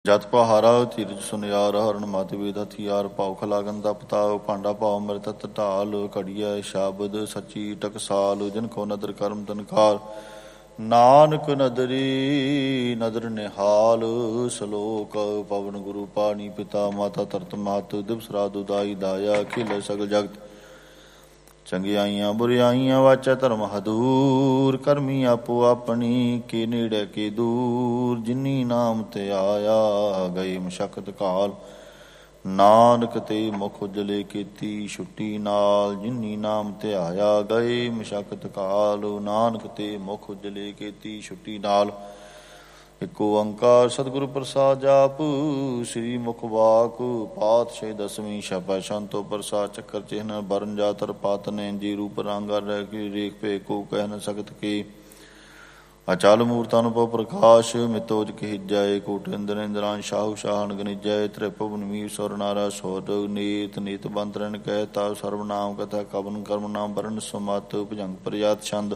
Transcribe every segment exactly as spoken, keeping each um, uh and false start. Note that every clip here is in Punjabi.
ਜਤ ਪਹਾਰਾ ਧੀਰਜ ਸੁਨਿਆਰ ਹਰਨ ਮਤ ਵੇਦ ਹਥਿਆਰ ਭਾਉ ਖਲਾਗਨ ਦਾ ਪਤਾਉ ਭਾਂਡਾ ਭਾਉ ਅੰਮ੍ਰਿਤ ਢਾਲ ਘੜੀਐ ਸ਼ਬਦ ਸੱਚੀ ਟਕਸਾਲ ਜਿਨ ਕੋ ਨਦਰ ਕਰਮ ਤਨਕਾਰ ਨਾਨਕ ਨਦਰੀ ਨਦਰ ਨਿਹਾਲ ਸਲੋਕ ਪਵਨ ਗੁਰੂ ਪਾਣੀ ਪਿਤਾ ਮਾਤਾ ਧਰਤ ਮਾਤ ਦਿਵਸ ਰਾਤ ਉਦਾਈ ਦਾਇਆ ਖਿਲ ਸਗਲ ਜਗਤ ਚੰਗਿਆਈਆਂ ਬੁਰਿਆਈਆਂ ਵਾਚਾ ਧਰਮ ਹਦੂਰ ਕਰਮੀ ਆਪੋ ਆਪਣੀ ਕੇ ਨੇੜੇ ਕੇ ਦੂਰ ਜਿਨੀ ਨਾਮ ਤੇ ਆਇਆ ਗਏ ਮਸ਼ਕਤ ਕਾਲ ਨਾਨਕ ਤੇ ਮੁਖ ਉਜਲੇ ਕੀਤੀ ਛੁੱਟੀ ਨਾਲ ਜਿਨੀ ਨਾਮ ਤੇ ਆਇਆ ਗਏ ਮਸ਼ਕਤ ਕਾਲ ਨਾਨਕ ਤੇ ਮੁਖ ਉਜਲੇ ਕੀਤੀ ਛੁੱਟੀ ਨਾਲ ਇਕ ਓੰਕਾਰ ਸਤਿਗੁਰੂ ਪ੍ਰਸਾਦ ਜਾਪ ਸ੍ਰੀ ਮੁਖ ਵਾਕ ਪਾਤਸ਼ਾਹੀ ਦਸਵੀਂ ਛਪੈ ਸੰਤੋ ਪ੍ਰਸਾਦ ਚੱਕਰ ਚਿਹਨ ਬਰਨ ਜਾਤਰ ਪਾਤ ਨੇ ਜੀ ਰੂਪ ਰਾਂਗਾ ਰਹਿ ਕੇ ਰੇਖ ਭੇ ਕੋ ਕਹਿ ਨ ਸਕਤ ਕੀ ਅਚਲ ਮੂਰਤ ਅਨੁਭਵ ਪ੍ਰਕਾਸ਼ ਮਿਤੋਜ ਕਹਿਜੈ ਕੋਟ ਇੰਦਰ ਇੰਦਰਾਂ ਸ਼ਾਹੂ ਸ਼ਾਹਨ ਗਨਿਜੈ ਤ੍ਰਿਭੁਵਨ ਮੀਰ ਸੁਰ ਨਾਰਾ ਸੋਦ ਨੀਤ ਨੀਤ ਬੰਤਰਨ ਕਹਿ ਤਾ ਸਰਬ ਨਾਮ ਕਥਾ ਕਵਨ ਕਰਮ ਨਾਮ ਵਰਨ ਸੁਮਤ ਭੁਜੰਗ ਪ੍ਰਜਾਤ ਛੰਦ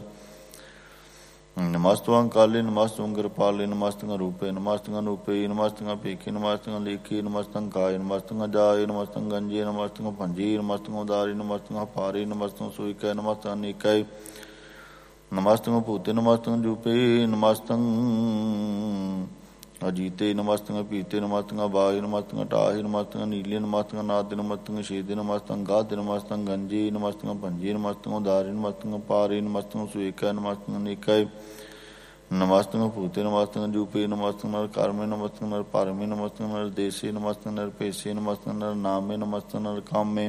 ਨਮਸਤਵੰ ਕਾਲੇ ਨਮਸਤਵੰ ਕਿਰਪਾਲੇ ਨਮਸਤੰ ਰੂਪੇ ਨਮਸਤੰ ਅਨੂਪੇ ਨਮਸਤੰ ਭੇਖੇ ਨਮਸਤੰ ਲੇਖੇ ਨਮਸਤੰ ਕਾਏ ਨਮਸਤੰ ਜਾਏ ਨਮਸਤੰ ਗੰਜੇ ਨਮਸਤੰ ਭੰਜੀ ਨਮਸਤੰ ਉਦਾਰੀ ਨਮਸਤੰ ਪਾਰੇ ਨਮਸਤੰ ਸੂਇਕੈ ਨਮਸਤੰ ਅਨੇਕੈ ਨਮਸਤੰ ਭੂਤੇ ਨਮਸਤੰ ਜੂਪੇ ਨਮਸਤੰ ਅਜੀਤੇ ਨਮਸਤੰ ਪੀਤੇ ਨਮਸਤੰ ਬਾਹੇ ਨਮਸਤੰ ਟਾਹੇ ਨਮਸਤੰ ਨੀਲੇ ਨਮਸਤੰ ਨਾਦ ਨਮਸਤੰ ਛੇਦੇ ਨਮਸਤੰ ਗਾਧ ਨਮਸਤੰ ਗੰਜੇ ਨਮਸਤੰ ਭੰਜੇ ਨਮਸਤੰ ਉਦਾਰੀ ਨਮਸਤੰ ਪਾਰੇ ਨਮਸਤੰ ਸੂਇਕੈ ਨਮਸਤੰ ਅਨੇਕੈ ਨਮਸਤੰ ਭੂਤੇ ਨਮਸਤੰ ਜੂਪੇ ਨਮਸਤੰ ਨਰ ਕਰਮੇ ਨਮਸਤੰ ਨਰ ਪਰਮੇ ਨਮਸਤੰ ਨਰ ਦੇਸੇ ਨਮਸਤੰ ਨਰ ਭੇਸੇ ਨਮਸਤੰ ਨਰ ਨਾਮੇ ਨਮਸਤੰ ਨਰ ਕਾਮੇ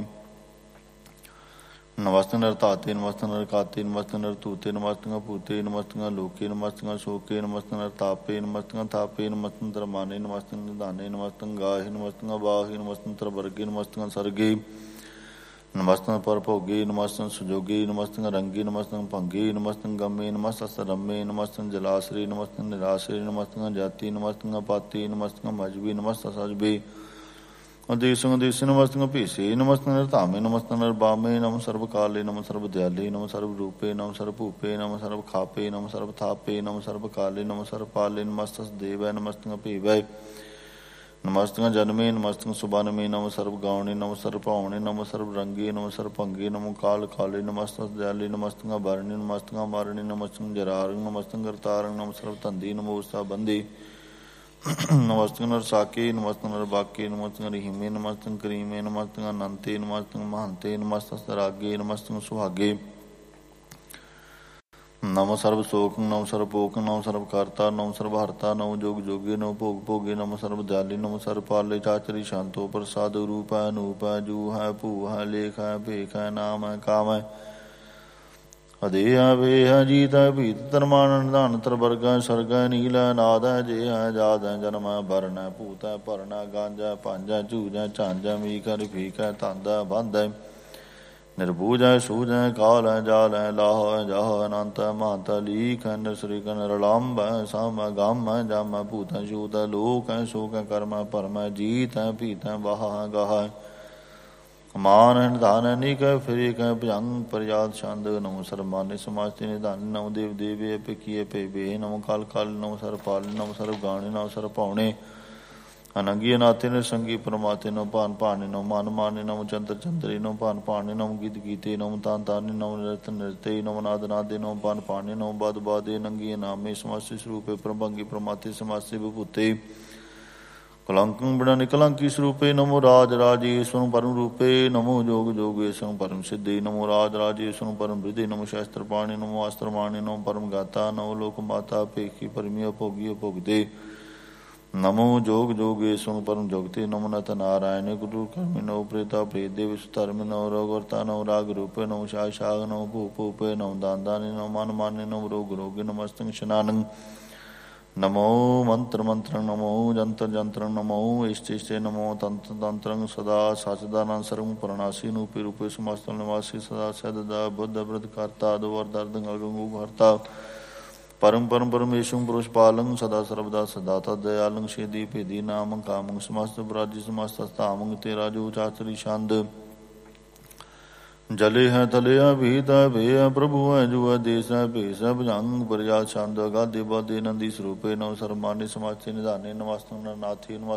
ਨਮਸਤੰ ਨਰ ਧਾਤੇ ਨਮਸਤੰ ਨਰ ਕਾਤੇ ਨਮਸਤੰ ਨਰ ਧੂਤੇ ਨਮਸਤੰ ਭੂਤੇ ਨਮਸਤੰ ਲੋਕੇ ਨਮਸਤੰ ਸ਼ੋਕੇ ਨਮਸਤੰ ਨਰ ਤਾਪੇ ਨਮਸਤੰ ਥਾਪੇ ਨਮਸਤੰ ਧਰਮਾਨੇ ਨਮਸਤੰ ਨਿਧਾਨੇ ਨਮਸਤੰ ਗਾਹੇ ਨਮਸਤੰ ਬਾਹੇ ਨਮਸਤੰ ਤਰਵਰਗੇ ਨਮਸਤੰ ਸਰਗੇ ਨਮਸਤੰ ਪਰ ਭੋਗੇ ਨਮਸਤੰ ਸੁਜੋਗੇ ਨਮਸਤੰ ਰੰਗੇ ਨਮਸਤੰ ਭੰਗੇ ਨਮਸਤੰ ਗਮੇ ਨਮਸਤੰ ਰਮੇ ਨਮਸਤੰ ਜਲਾਸਰੇ ਨਮਸਤੰ ਨਿਰਾਸਰੇ ਨਮਸਤੰ ਜਾਤੀ ਨਮਸਤੰ ਪਾਤੀ ਨਮਸਤੰ ਮਜਬੀ ਨਮਸਤੰ ਸਜਬੇ ਦੇਸੰ ਦੇਸੇ ਨਮਸਤੰ ਭੇਸੇ ਨਮਸਤੰ ਨਰ ਧਾਮੇ ਨਮਸਤੰ ਨਰ ਬਾਮੇ ਨਮ ਸਰਬ ਕਾਲੇ ਨਮ ਸਰਬ ਦਿਆਲੇ ਨਮ ਸਰਬ ਰੂਪੇ ਨਮ ਸਰਬ ਭੂਪੇ ਨਮ ਸਰਬ ਖਾਪੇ ਨਮ ਸਰਬ ਥਾਪੇ ਨਮ ਸਰਬ ਕਾਲੇ ਨਮ ਸਰਬ ਪਾਲੇ ਨਮਸਤੰ ਦੇਵੈ ਨਮਸਤੰ ਭੇਵੈ ਨਮਸਤੰ ਜਨਮੇ ਨਮਸਤੰ ਸੁਬਨਮੇ ਨਮ ਸਰਬ ਗਾਉਣੇ ਨਮ ਸਰਬ ਭਾਉਣੇ ਨਮ ਸਰਬ ਰੰਗੇ ਨਮ ਸਰਬ ਭੰਗੇ ਨਮ ਕਾਲ ਕਾਲੇ ਨਮਸਤੰ ਦਿਆਲੇ ਨਮਸਤੰ ਬਰਣੇ ਨਮਸਤੰ ਮਾਰਣੇ ਨਮਸਤੰ ਜਰਾਰੰ ਨਮਸਤੰ ਕਰਤਾਰੰ ਨਮ ਸਰਬ ਧੰਦੀ ਨਮੋਸਤਾ ਬੰਦੇ ਨਮਸਤੰ ਨਰ ਸਾਕੇ ਨਮਸਤੰ ਨਰ ਬਾਕੇ ਨਮਸਤੰ ਰਹੀਮੇ ਨਮਸਤੰ ਕਰੀਮੇ ਨਮਸਤੰ ਅਨੰਤੇ ਨਮਸਤੰ ਮਹੰਤੇ ਨਮਸਤੰ ਰਾਗੇ ਨਮਸਤੰ ਸੁਹਾਗੇ ਨਮ ਸਰਬ ਸੋਖ ਨਮ ਸਰਬ ਭੋਗ ਨਮ ਸਰਬ ਕਰਤਾ ਨਮ ਸਰਬ ਹਰਤਾ ਨਮ ਜੋਗ ਜੋਗੇ ਨਮ ਭੋਗ ਭੋਗੇ ਨਮ ਸਰਬ ਦਿਆਲੇ ਨਮ ਸਰਬ ਪਾਲੇ ਚਾਚਰੀ ਸ਼ਾਂਤੋ ਪ੍ਰਸਾਦ ਰੂਪ ਹੈ ਅਨੂਪ ਹੈ ਜੂ ਹੈ ਭੂ ਹੈ ਲੇਖ ਹੈ ਭੇਖ ਹੈ ਨਾਮ ਹੈ ਕਾਮ ਹੈ ਅਦੇ ਹੈ ਵੇ ਹੈ ਜੀਤ ਹੈ ਭੀਤ ਧਰਮਾਨ ਨਿਧਾਨ ਤਰਵਰਗਾ ਸਰਗੈ ਨੀਲ ਹੈ ਨਾਦ ਹੈ ਜੇ ਹੈ ਜਾਦ ਹੈ ਜਨਮ ਹੈ ਬਰਨ ਹੈ ਭੂਤ ਹੈ ਭਰਨ ਹੈ ਗੰਜ ਹੈ ਪੰਜ ਹੈ ਝੂਜ ਹੈ ਝੰਜ ਹੈ ਮੀਕ ਹੈ ਰਫੀਕ ਹੈ ਧੰਦ ਹੈ ਬੰਧ ਹੈ ਨਿਰਭੂਜ ਹੈ ਸੂਜ ਹੈ ਕਾਲ ਹੈ ਜਾਲ ਹੈ ਲਾਹ ਹੈ ਜਾਹ ਹੈ ਅਨੰਤ ਹੈ ਮਹੰਤ ਹੈ ਲੀਕ ਹੈ ਨਿਰਸਰੀਕ ਹੈ ਨਿਰਲੰਬ ਹੈ ਸਾਮ ਹੈ ਗਮ ਹੈ ਜਮ ਹੈ ਭੂਤ ਹੈ ਛੂਤ ਹੈ ਲੋਕ ਹੈ ਸ਼ੋਕ ਹੈ ਕਰਮ ਹੈ ਭਰਮ ਹੈ ਜੀਤ ਹੈ ਭੀਤ ਹੈ ਵਾਹ ਹੈ ਗਾਹ ਹੈ ਮਾਨ ਹੈ ਨਿਧਾਨ ਹੈ ਨੀਕ ਹੈ ਫਿਰੀਕ ਹੈ ਭੁਜੰਗ ਪ੍ਰਜਾਤ ਛੰਦ ਨਮੋ ਸਰਮਾਨੇ ਸਮਾਸਤੇ ਨਿਧਾਨ ਨਮ ਦੇਵ ਦੇਵੇ ਪਿਕੀਏ ਪੇ ਬੇ ਨਮ ਕਾਲ ਕਾਲ ਨਮ ਸਰ ਪਾਲ ਨਮ ਸਰਬ ਗਾਣੇ ਨਮ ਸਰ ਭਾਉਣੇ ਅਨੰਗੀ ਅਨਾਥੇ ਨੇ ਸੰਗੀ ਪਰਮਾਤੇ ਨਮ ਭਾਨ ਭਾਣੇ ਨਮ ਮਨ ਮਾਨੇ ਨਮ ਚੰਦਰ ਚੰਦਰੀ ਨਮ ਭਾਨ ਭਾਣੇ ਨਮ ਗੀਤ ਗੀਤੇ ਨਮ ਤਾਨ ਤਾਨੇ ਨਮ ਨਿਰਤ ਨਿਰਤੇ ਨਮ ਨਾਦ ਨਾਦੇ ਨਮ ਭਾਨ ਭਾਣੇ ਨਮ ਬਦ ਬਾਦੇ ਨੰਗੀ ਨਾਮੇ ਸਮਾਸੇ ਸਰੂਪੇ ਪ੍ਰਭੰਗੀ ਪ੍ਰਮਾਤੇ ਸਮਾਸੇ ਵਿਭੂਤੇ ਕਲੰਕੰ ਬੜਾ ਨਿਕਲੰਕੀ ਸਰੂਪੇ ਨਮੋ ਰਾਜ ਰਾਜੇਸ਼ਵਰੰ ਪਰਮ ਰੂਪੇ ਨਮੋ ਜੋਗ ਜੋਗੇਸ਼ਵਰੰ ਪਰਮ ਸਿੱਧੇ ਨਮੋ ਰਾਜ ਰਾਜੇਸ਼ਵਰੰ ਪਰਮ ਵਿਦੇ ਨਮੋ ਸ਼ਾਸਤਰ ਪਾਣੇ ਨਮੋ ਅਸਤਰ ਮਾਣੇ ਨਮੋ ਪਰਮ ਗਾਤਾ ਨਮੋ ਲੋਕ ਮਾਤਾ ਭੇਖੀ ਪਰਮੀ ਭੋਗੀ ਭੋਗਦੇ ਨਮੋ ਜੋਗ ਜੋਗੇਸ਼ਵਰੰ ਪਰਮ ਜਗਤੇ ਨਮੋ ਨਤ ਨਾਰਾਇਣ ਗੁਰੂ ਕਰਮਿ ਨੋ ਪ੍ਰੇਤਾ ਪ੍ਰੇਤ ਦੇ ਵਿਸ ਧਰਮ ਨੋ ਰੋਗਰਤਾ ਨੋ ਰਾਗ ਰੂਪੇ ਨਮੋ ਸ਼ਾ ਸ਼ਾਗ ਨਮੋ ਭੂ ਭੂਪੇ ਨਮੋ ਦਾਨਦਾਨੇ ਨਮੋ ਮਨ ਮਾਨੇ ਨਮੋ ਰੋਗ ਰੋਗੇ ਨਮਸਤੰ ਸ਼ਨਾਨੰ ਨਮੋ ਮੰਤਰ ਮੰਤਰੰ ਨਮੋ ਜੰਤਰ ਜੰਤਰੰ ਨਮੋ ਇਸ਼ਟ ਇਸ਼ਟੇ ਨਮੋ ਤੰਤਰ ਤੰਤਰੰ ਸਦਾ ਸਚਦਾਨੰਦ ਸਰਵੰ ਪ੍ਰਣਾਸੀ ਨੂਪੇ ਰੂਪੇ ਸਮਸਤ ਨਿਵਾਸੀ ਸਦਾ ਸਦਾ ਬੁੱਧ ਬ੍ਰਤ ਕਰਤਾ ਦੋਰ ਦਰਦ ਗੰਗੂ ਹਰਤਾ ਪਰਮ ਪਰਮ ਪਰਮੇਸ਼ਵਰ ਪੁਰਸ਼ ਪਾਲੰ ਸਦਾ ਸਰਬਦਾ ਸਦਾਤਾ ਦਇਆਲੰ ਛੇਦੀ ਭੇਦੀ ਨਾਮੰ ਕਾਮੰ ਸਮਸਤ ਬ੍ਰਾਜੀ ਸਮਸਤ ਸਤਾਮੰ ਤੇਰਾ ਜੋ ਚਾਤਰੀ ਛੰਦ ਜਲੇ ਹੈ ਤਲਿਆ ਭੀਤ ਹੈ ਭੇ ਹੈ ਪ੍ਰਭੂ ਹੈ ਜੂ ਹੈ ਦੇਸ ਹੈ ਭੇਸ ਹੈ ਭੁਜੰਗ ਪ੍ਰਜਾ ਛੰਦ ਅਗਾਧੇ ਬਾਧੇ ਨੰਦੀ ਸਰੂਪੇ ਨਵ ਸਰਮਾਨੇ ਸਮਾਚੇ ਨਿਧਾਨੇ ਨਮਸਤੰ ਨਾਥੀ ਨਮਸਤੰ